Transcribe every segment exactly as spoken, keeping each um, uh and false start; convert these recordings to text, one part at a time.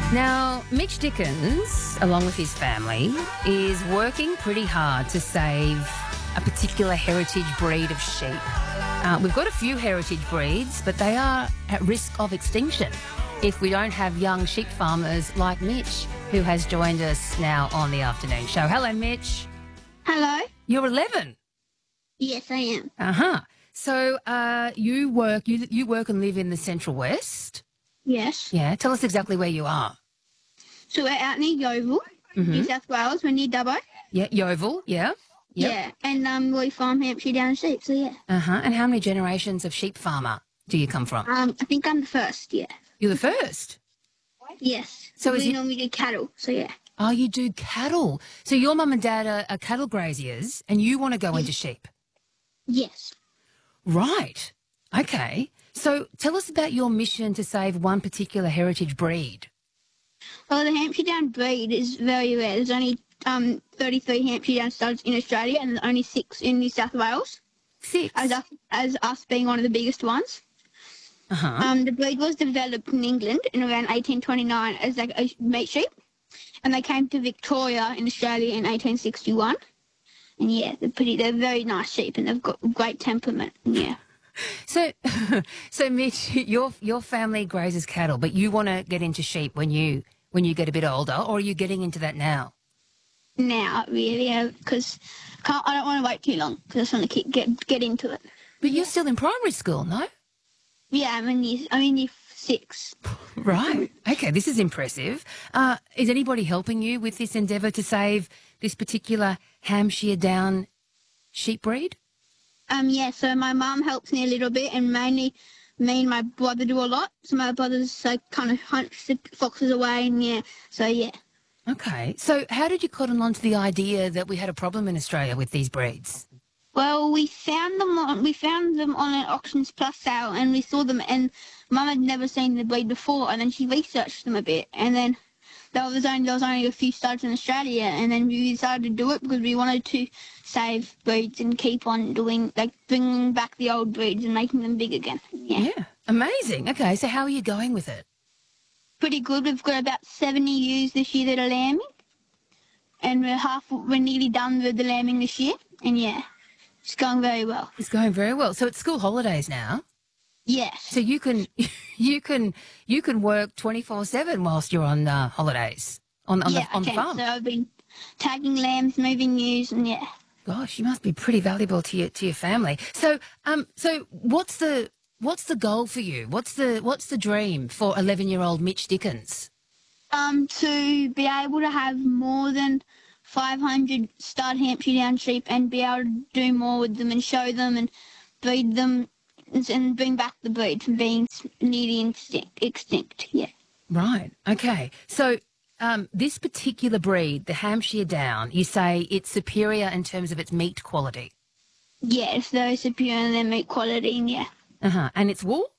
Now, Mitch Dickens, along with his family, is working pretty hard to save a particular heritage breed of sheep. Uh, we've got a few heritage breeds, but they are at risk of extinction if we don't have young sheep farmers like Mitch, who has joined us now on the afternoon show. Hello, Mitch. Hello. You're eleven. Yes, I am. Uh-huh. So uh, you work you you work and live in the Central West? Yes. Yeah. Tell us exactly where you are. So we're out near Yeovil, Mm-hmm. New South Wales. We're near Dubbo. Yeah, Yeovil, yeah. Yep. Yeah, and um, we farm Hampshire Down sheep. So yeah. Uh-huh. And how many generations of sheep farmer do you come from? Um, I think I'm the first. Yeah. You're the first? Yes. So is we it- normally do cattle. So yeah. Oh, you do cattle. So your mum and dad are, are cattle graziers and you want to go into sheep? Yes. Right. Okay. So tell us about your mission to save one particular heritage breed. Well, the Hampshire Down breed is very rare. There's only um thirty-three Hampshire Down studs in Australia, and only six in New South Wales. Six? As us, as us being one of the biggest ones. Uh-huh. Um, the breed was developed in England in around eighteen twenty-nine as like a meat sheep, and they came to Victoria in Australia in eighteen sixty-one. And yeah, they're pretty. They're very nice sheep, and they've got great temperament. Yeah. So, so Mitch, your your family grazes cattle, but you want to get into sheep when you when you get a bit older, or are you getting into that now? Now, really, because I don't want to wait too long because I just want to keep, get get into it. But you're still in primary school, no? Yeah, I'm in year, I'm in year six. Right. Okay, this is impressive. Uh, is anybody helping you with this endeavour to save this particular Hampshire Down sheep breed? Um, yeah. So my mum helps me a little bit, and mainly me and my brother do a lot. So my brother's like kind of hunts the foxes away, and yeah. So yeah. Okay. So how did you cotton on to the idea that we had a problem in Australia with these breeds? Well, we found them on we found them on an Auctions Plus sale, and we saw them, and Mum had never seen the breed before, and then she researched them a bit, and then there was only there was only a few studs in Australia, and then we decided to do it because we wanted to save breeds and keep on doing like bringing back the old breeds and making them big again. Yeah, Yeah. Amazing. Okay. So how are you going with it? pretty good. We've got about seventy ewes this year that are lambing, and we're half we're nearly done with the lambing this year, and yeah. It's going very well. It's going very well. So it's school holidays now. Yes. So you can you can you can work twenty-four seven whilst you're on uh, holidays on on yeah, the on the okay. farm. So I've been tagging lambs, moving ewes, and yeah. Gosh, you must be pretty valuable to your to your family. So um so what's the what's the goal for you? What's the what's the dream for eleven year old Mitch Dickens? Um, to be able to have more than five hundred stud Hampshire Down sheep and be able to do more with them and show them and breed them and, and bring back the breed from being nearly extinct. extinct. Yeah. Right. Okay. So um, this particular breed, the Hampshire Down, you say it's superior in terms of its meat quality. Yeah, it's very superior in their meat quality, and yeah. Uh huh. And its wool.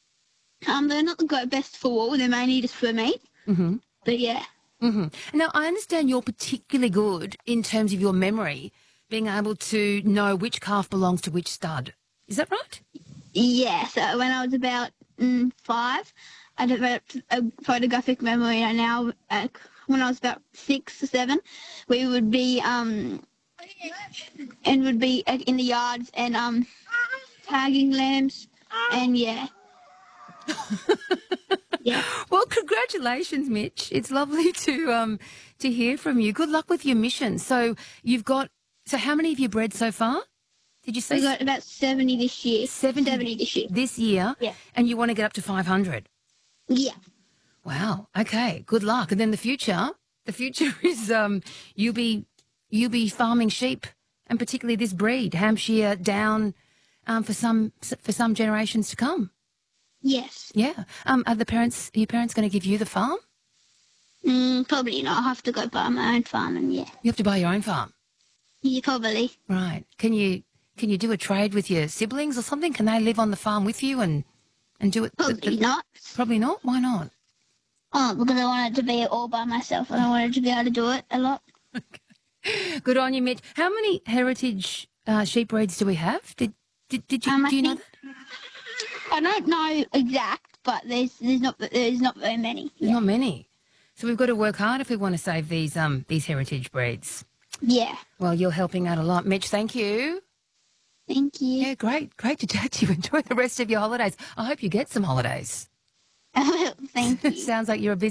Um, they're not the go- best for wool. They're mainly just for meat. Mm-hmm. But yeah. Mm-hmm. Now, I understand you're particularly good in terms of your memory, being able to know which calf belongs to which stud. Is that right? Yeah, so when I was about mm, five, I developed a photographic memory, and now uh, when I was about six or seven, we would be um and would be uh, in the yards and um tagging lambs, and yeah. Yeah. Well, congratulations, Mitch. It's lovely to um to hear from you. Good luck with your mission. So you've got so how many have you bred so far? Did you say We got about seventy this year. seventy seventy this year. this year? Yeah. And you want to get up to five hundred? Yeah. Wow. Okay. Good luck. And then the future, the future is um you'll be you'll be farming sheep, and particularly this breed, Hampshire Down, um for some for some generations to come. Yes. Yeah. Um. Are the parents? Are your parents going to give you the farm? Mm, probably not. I'll have to go buy my own farm, and yeah. You have to buy your own farm. Yeah, probably. Right. Can you can you do a trade with your siblings or something? Can they live on the farm with you and and do it? Probably the, the, not. Probably not. Why not? Oh, because I want it to be all by myself, and I wanted to be able to do it a lot. Good on you, Mitch. How many heritage uh, sheep breeds do we have? Did did, did you Um, I do you know think- that? I don't know exact, but there's there's not there's not very many. There's not many. So we've got to work hard if we want to save these um these heritage breeds. Yeah. Well, you're helping out a lot. Mitch, thank you. Thank you. Yeah, great. Great to chat to you. Enjoy the rest of your holidays. I hope you get some holidays. I will. Thank you. Sounds like you're a busy